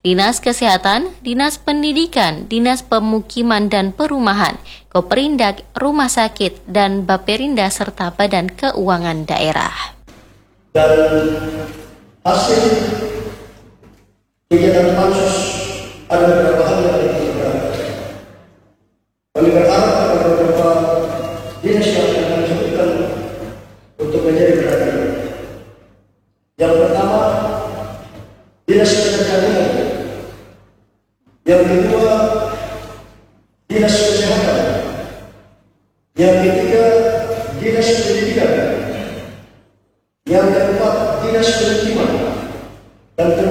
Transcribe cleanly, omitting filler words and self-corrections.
Dinas Kesehatan, Dinas Pendidikan, Dinas Pemukiman dan Perumahan, Koperindak, Rumah Sakit, dan Baperinda serta Badan Keuangan Daerah. Dan hasil kegiatan pansus ada beberapa hal yang kita kami berharap ada beberapa dinas yang akan disebutkan untuk menjadi perhatian. Yang pertama, Dinas Pekerjaan Umum. Yang kedua, Dinas Kesehatan. Yang ketiga, Dinas Pendidikan. Yang keempat, Dinas Pemukiman. Dan